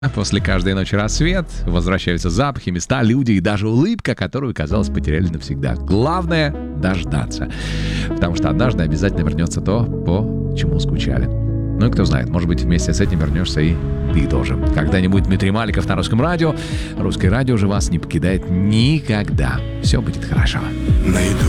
После каждой ночи рассвет, возвращаются запахи, места, люди и даже улыбка, которую, казалось, потеряли навсегда. Главное — дождаться. Потому что однажды обязательно вернется то, по чему скучали. Ну и кто знает, может быть, вместе с этим вернешься и ты тоже. Когда-нибудь Дмитрий Маликов на Русском радио. Русское радио же вас не покидает никогда. Все будет хорошо. Найду